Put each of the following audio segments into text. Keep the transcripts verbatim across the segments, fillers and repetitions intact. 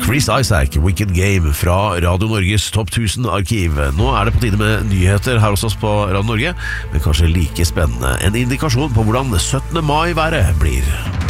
Chris Isaak, Wicked Game fra Radio Norges Topp tusen-arkiv. Nå er det på tide med nyheter her hos oss på Radio Norge, men kanskje like spennende. En indikasjon på hvordan syttende mai-været blir.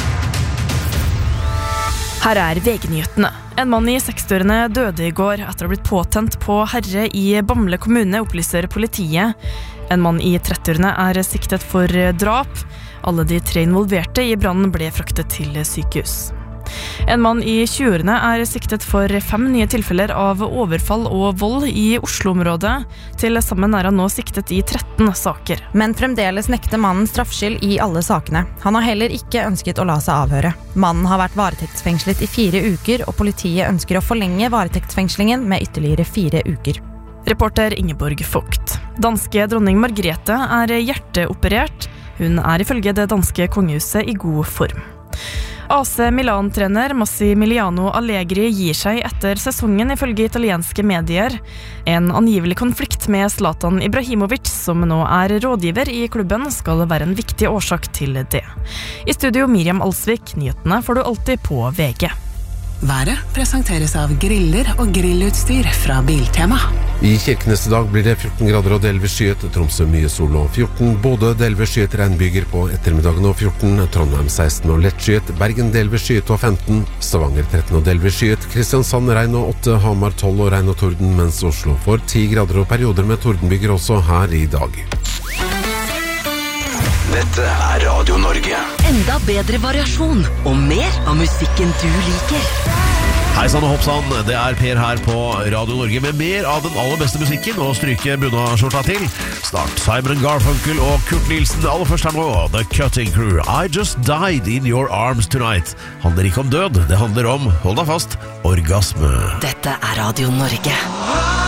Her er V G-nyhetene. En mann i sekstiårene døde i går etter å ha blitt påtent på Herre i Bamble kommune, opplyser politiet. En mann i trettiårene er siktet for drap. Alle de tre involverte i brannen ble fraktet til sykehus. En mann i tjueårene er siktet for fem nye tilfeller av overfall og vold i Oslo-området. Til sammen er han nå siktet i tretten saker. Men fremdeles nekter mannen straffskyld i alle sakene. Han har heller ikke ønsket å la seg avhøre. Mannen har vært varetektsfengslet i fire uker, og politiet ønsker å forlenge varetektsfengslingen med ytterligere fire uker. Reporter Ingeborg Vogt. Danske dronning Margrethe er hjerteoperert. Hun er ifølge det danske kongehuset i god form. A C Milan-trener Massimiliano Allegri gir seg etter sesongen ifølge italienske medier. En angivelig konflikt med Zlatan Ibrahimovic, som nå er rådgiver i klubben, skal være en viktig årsak til det. I studio Miriam Alsvik, nyhetene får du alltid på V G. Været presenteres av griller og grillutstyr fra Biltema. I Kirkenes i dag blir det fjorten grader og delvis skyet, Tromsø mye sol og fjorten, Bodø delvis skyet regnbyger på ettermiddagen og fjorten, Trondheim seksten og lett skyet, Bergen delvis skyet og femten, Stavanger tretten og delvis skyet, Kristiansand regn og åtte, Hamar tolv og regn og torden, mens Oslo får ti grader og perioder med tordenbyger også her i dag. Dette er Radio Norge. Enda bedre variasjon og mer av musikken du liker. Hei sann og hoppsann, det er Per her på Radio Norge med mer av den aller beste musikken og stryke bunadskjorta til. Snart Simon Garfunkel og Kurt Nielsen. Aller først her nå, The Cutting Crew. I Just Died in Your Arms Tonight. Handler ikke om død, det handler om, hold deg fast, orgasme. Dette er Radio Norge.